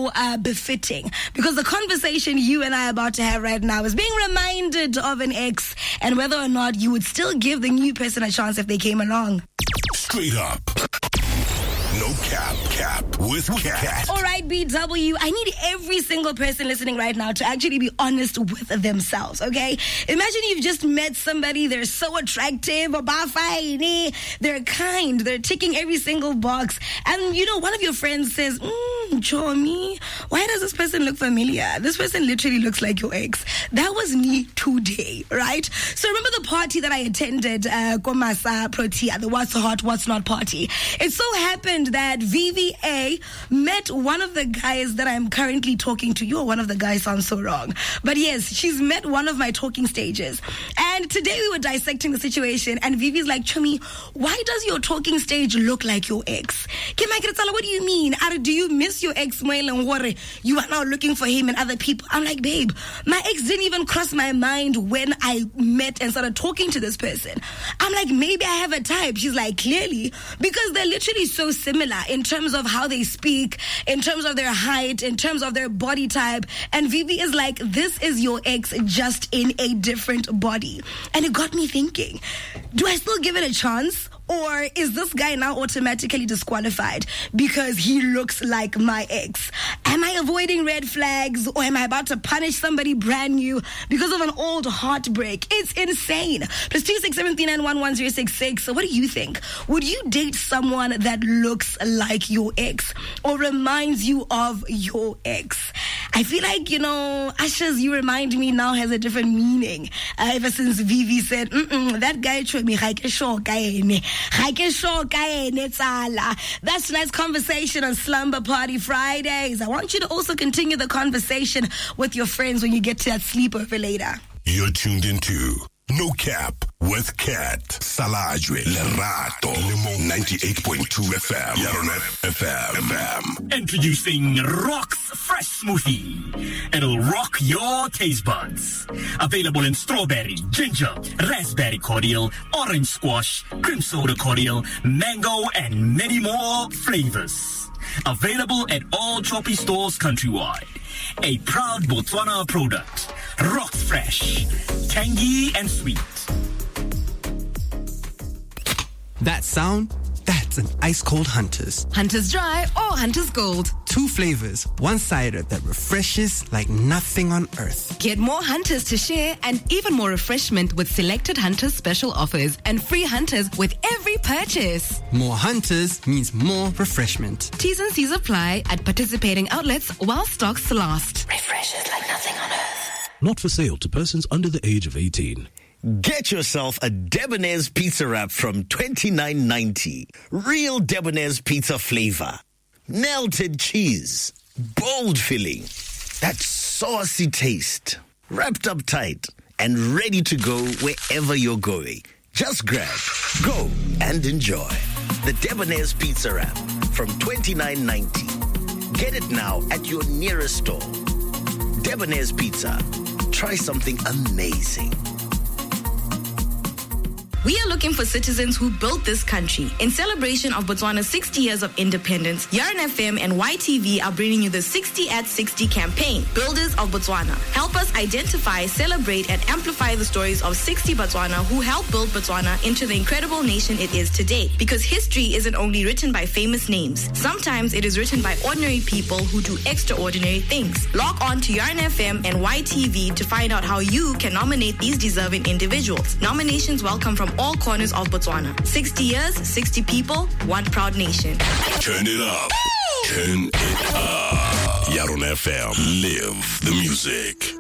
so befitting, because the conversation you and I are about to have right now is being reminded of an ex and whether or not you would still give the new person a chance if they came along. Straight up. No cap with Cat. All right, BW, I need every single person listening right now to actually be honest with themselves, okay? Imagine you've just met somebody, they're so attractive, they're kind, they're ticking every single box, and one of your friends says, Chomi, why does this person look familiar? This person literally looks like your ex. That was me today, right? So remember the party that I attended, Komasa Protea, the What's Hot, What's Not party. It so happened that VVA met one of the guys that I'm currently talking to. One of the guys sounds so wrong. But yes, she's met one of my talking stages. And today we were dissecting the situation, and Vivi's like, Chomi, why does your talking stage look like your ex? What do you mean? Do you miss your ex? You are now looking for him and other people. I'm like, babe, my ex didn't even cross my mind when I met and started talking to this person. I'm like, maybe I have a type. She's like, clearly, because they're literally so similar in terms of how they speak, in terms of their height, in terms of their body type. And Vivi is like, this is your ex just in a different body. And it got me thinking, do I still give it a chance? Or is this guy now automatically disqualified because he looks like my ex? Am I avoiding red flags, or am I about to punish somebody brand new because of an old heartbreak? It's insane. +26739111066. So what do you think? Would you date someone that looks like your ex or reminds you of your ex? I feel like, Asha's You Remind Me now has a different meaning. Ever since Vivi said, that guy showed me, that's tonight's conversation on Slumber Party Fridays. I want you to also continue the conversation with your friends when you get to that sleepover later. You're tuned into No Cap with Cat. Salajwe Lerato 98.2 FM. Yaron FM. Introducing Rock's Fresh Smoothie. It'll rock your taste buds. Available in strawberry, ginger, raspberry cordial, orange squash, cream soda cordial, mango, and many more flavors. Available at all Choppy stores countrywide. A proud Botswana product. Rock's Fresh. Tangy and sweet. That sound? That's an ice-cold Hunter's. Hunter's Dry or Hunter's Gold. 2 flavors, one cider that refreshes like nothing on earth. Get more Hunters to share and even more refreshment with selected Hunters special offers and free Hunters with every purchase. More Hunters means more refreshment. T's and C's apply at participating outlets while stocks last. Refreshes like nothing on earth. Not for sale to persons under the age of 18. Get yourself a Debonair's pizza wrap from $29.90. Real Debonair's pizza flavor. Melted cheese. Bold filling. That saucy taste. Wrapped up tight and ready to go wherever you're going. Just grab, go, and enjoy. The Debonair's pizza wrap from $29.90. Get it now at your nearest store. Debonair's Pizza. Try something amazing. We are looking for citizens who built this country. In celebration of Botswana's 60 years of independence, Yarn FM and YTV are bringing you the 60 at 60 campaign, Builders of Botswana. Help us identify, celebrate, and amplify the stories of 60 Botswana who helped build Botswana into the incredible nation it is today. Because history isn't only written by famous names. Sometimes it is written by ordinary people who do extraordinary things. Log on to Yarn FM and YTV to find out how you can nominate these deserving individuals. Nominations welcome from all corners of Botswana. 60 years, 60 people, one proud nation. Turn it up. Turn it up. Yaron FM. Live the music.